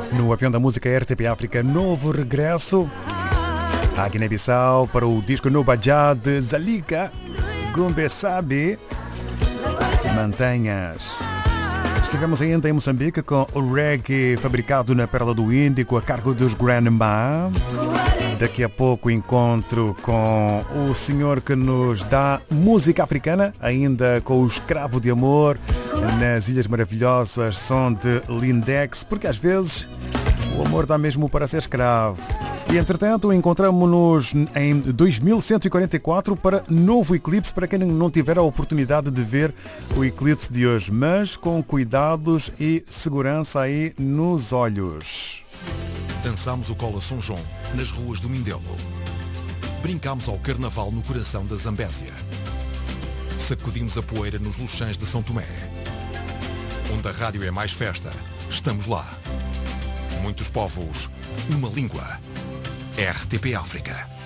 no avião da música RTP África, novo regresso à Guiné-Bissau para o disco No Bajad de Zalika Gumbe Sabe. Mantenhas. Estivemos ainda em Moçambique com o reggae fabricado na Pérola do Índico a cargo dos Grandma. Daqui a pouco encontro com o senhor que nos dá música africana, ainda com o Escravo de Amor, nas Ilhas Maravilhosas, som de Lindex, porque às vezes o amor dá mesmo para ser escravo. E entretanto encontramos-nos em 2144 para novo eclipse, para quem não tiver a oportunidade de ver o eclipse de hoje, mas com cuidados e segurança aí nos olhos. Dançámos o Cola São João nas ruas do Mindelo. Brincámos ao Carnaval no coração da Zambésia. Sacudimos a poeira nos Luxães de São Tomé. Onde a rádio é mais festa, estamos lá. Muitos povos, uma língua. RTP África.